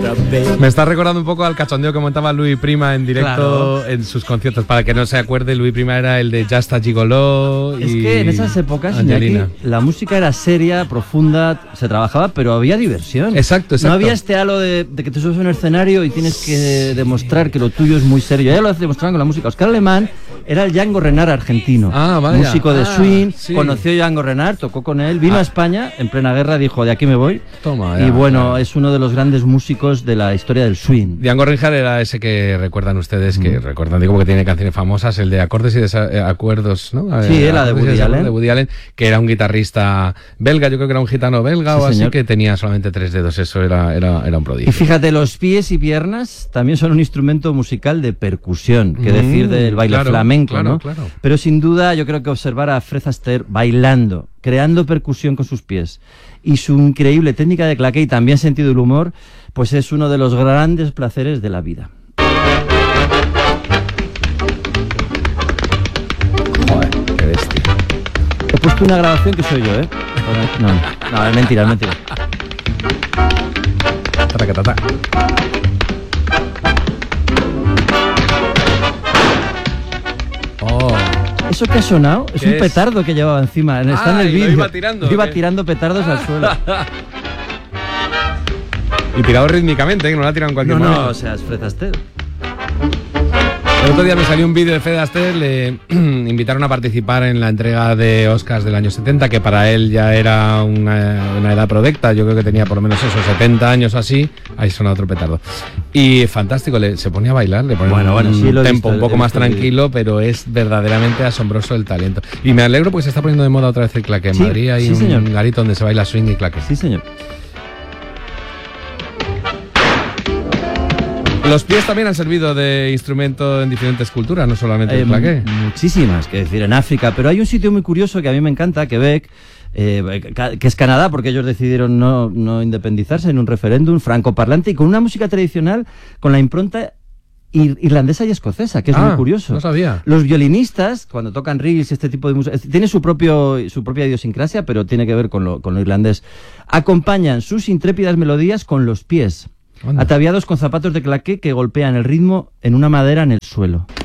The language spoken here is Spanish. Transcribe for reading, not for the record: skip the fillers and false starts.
otra vez. Me está recordando un poco al cachondeo que montaba Louis Prima en directo en sus conciertos. Para que no se acuerde, Louis Prima era el de Just a Gigolo. Es que en esas épocas, Iñaki, la música era seria, profunda, se trabajaba, pero había diversión. Exacto. No había este halo de que te subes a un escenario y tienes que demostrar que lo tuyo es muy serio. Ya lo demostraban con la música. Oscar Alemán era el Django Reinhardt argentino. Músico de swing, conoció a Django Reinhardt, tocó con él, vino a España en plena guerra, dijo, de aquí me voy. Toma, y bueno, es uno de los grandes músicos de la historia del swing. Django Reinhardt era ese que recuerdan ustedes, que recuerdan, digo, porque tiene canciones famosas, el de acordes y desacuerdos, ¿no? Sí, la de Woody Allen, que era un guitarrista belga, yo creo que era un gitano belga o así, que tenía solamente 3 dedos, eso era un prodigio. Y fíjate, los pies y piernas también son un instrumento musical de percusión, que decir del baile flamenco, ¿no? Claro. Pero sin duda yo creo que observar a Fred Astaire bailando, creando percusión con sus pies y su increíble técnica de claqué y también sentido del humor, pues es uno de los grandes placeres de la vida. Joder, qué bestia. He puesto una grabación que soy yo, ¿eh? No, es mentira, es mentira. Tata. Eso que ha sonado es un petardo que llevaba encima. Está en el vídeo. Iba tirando petardos al suelo. Y tirado rítmicamente, que no lo ha tirado en cualquier momento. No, o sea, es Fred Astaire. El otro día me salió un vídeo de Fred Astaire, le invitaron a participar en la entrega de Oscars del año 70, que para él ya era una edad provecta, yo creo que tenía por lo menos 70 años o así, ahí suena otro petardo. Y fantástico, se ponía a bailar, le ponía un tempo un poco más tranquilo, pero es verdaderamente asombroso el talento. Y me alegro porque se está poniendo de moda otra vez el claqué. En Madrid hay un garito donde se baila swing y claqué. Sí, señor. Los pies también han servido de instrumento en diferentes culturas, no solamente el claqué. Muchísimas, que decir, en África. Pero hay un sitio muy curioso que a mí me encanta, Quebec, que es Canadá, porque ellos decidieron no independizarse en un referéndum francoparlante y con una música tradicional con la impronta irlandesa y escocesa, que es muy curioso. No sabía. Los violinistas, cuando tocan reels, este tipo de música, tiene su propia idiosincrasia, pero tiene que ver con lo irlandés. Acompañan sus intrépidas melodías con los pies, ataviados con zapatos de claqué que golpean el ritmo en una madera en el suelo.